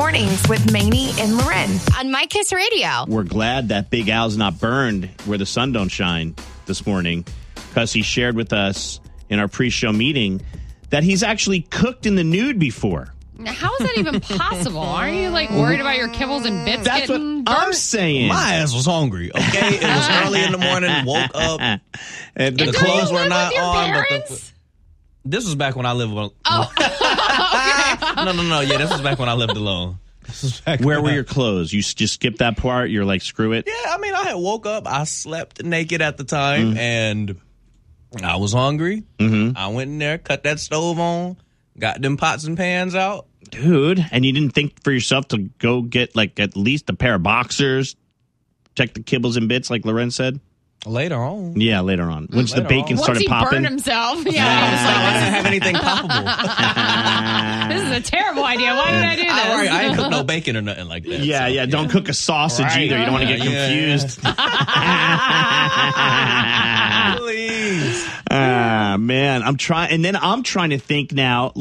Mornings with Maney and Loren on My Kiss Radio. We're glad that Big Al's not burned where the sun don't shine this morning, because he shared with us in our pre-show meeting that he's actually cooked in the nude before. How is that even possible? Aren't you worried about your kibbles and bits That's what getting I'm burnt? saying. My ass was hungry, okay? It was early in the morning, woke up, and the clothes were not on. But this was back when I lived alone. Oh. No. Yeah, this was back when I lived alone. Where were your clothes? You just skipped that part? You're like, screw it? Yeah, I mean, I had woke up. I slept naked at the time, and I was hungry. Mm-hmm. I went in there, cut that stove on, got them pots and pans out. Dude, and you didn't think for yourself to go get, at least a pair of boxers, check the kibbles and bits, like Loren said? Later on. Yeah, later on. Once the bacon Once started he popping. burned himself. I didn't have anything poppable. This is a terrible idea. Why did I do this? Right, I didn't cook no bacon or nothing like that. Yeah. Don't cook a sausage either. You don't want to get confused. Please. Man, I'm trying to think now,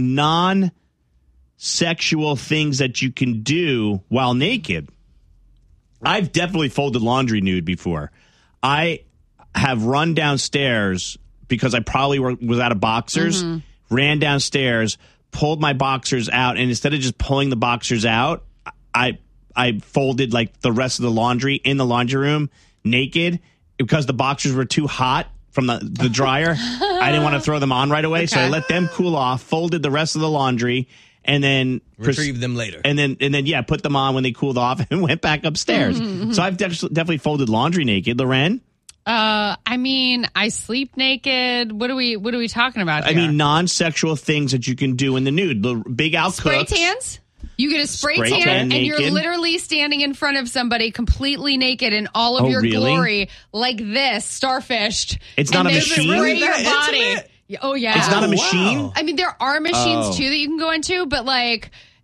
non-sexual things that you can do while naked. I've definitely folded laundry nude before. I have run downstairs because I probably was out of boxers, ran downstairs, pulled my boxers out, and instead of just pulling the boxers out, I folded the rest of the laundry in the laundry room naked because the boxers were too hot from the dryer. I didn't want to throw them on right away, so I let them cool off, folded the rest of the laundry, and then retrieve them later. And then put them on when they cooled off and went back upstairs. So I've definitely folded laundry naked. Loren? I mean, I sleep naked. What are we talking about here? I mean, non-sexual things that you can do in the nude. The Big Al spray cooks. tans? You get a spray tan and naked. you're literally standing in front of somebody completely naked in all of your glory, like this, starfished. It's not a machine? Spray your That body. intimate? Oh, yeah. It's not a machine? Wow. I mean, there are machines, too, that you can go into, but, I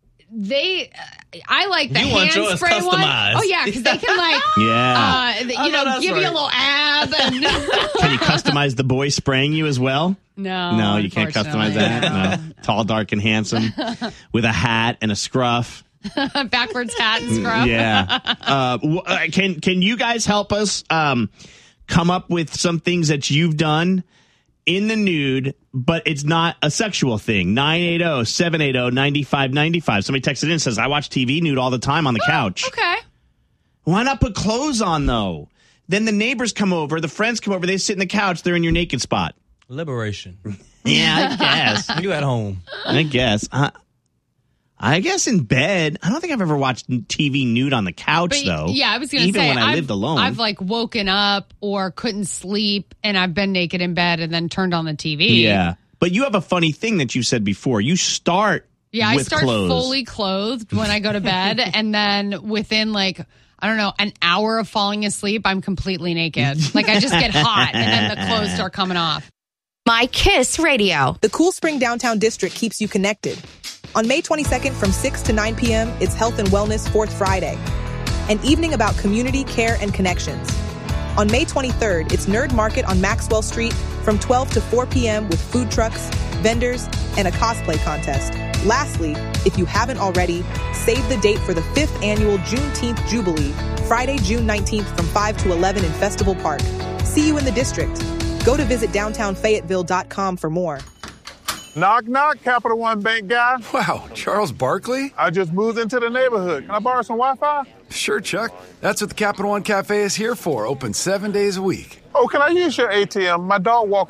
like the You want hand yours spray one. customized. Oh, yeah, because they can, give you a little ab. And Can you customize the boy spraying you as well? No, you can't customize that. No. Tall, dark, and handsome with a hat and a scruff. Backwards hat and scruff. Yeah. Can you guys help us come up with some things that you've done in the nude, but it's not a sexual thing? 980-780-9595. Somebody texted in and says, I watch TV nude all the time on the couch. Okay. Why not put clothes on, though? Then the neighbors come over, the friends come over, they sit in the couch, they're in your naked spot. Liberation. Yeah, I guess. You at home. I guess. I guess in bed. I don't think I've ever watched TV nude on the couch, though. Yeah, I was going to Even say. when I lived alone. I've woken up or couldn't sleep and I've been naked in bed and then turned on the TV. Yeah. But you have a funny thing that you said before. You start I with start clothes. fully clothed when I go to bed. And then within I don't know, an hour of falling asleep, I'm completely naked. I just get hot and then the clothes start coming off. My Kiss Radio. The Cool Spring Downtown District keeps you connected. On May 22nd from 6 to 9 p.m., it's Health and Wellness 4th Friday, an evening about community, care, and connections. On May 23rd, it's Nerd Market on Maxwell Street from 12 to 4 p.m. with food trucks, vendors, and a cosplay contest. Lastly, if you haven't already, save the date for the 5th annual Juneteenth Jubilee, Friday, June 19th from 5 to 11 in Festival Park. See you in the district. Go to visitdowntownfayetteville.com for more. Knock, knock, Capital One Bank guy. Wow, Charles Barkley? I just moved into the neighborhood. Can I borrow some Wi-Fi? Sure, Chuck. That's what the Capital One Cafe is here for, open 7 days a week. Oh, can I use your ATM? My dog walked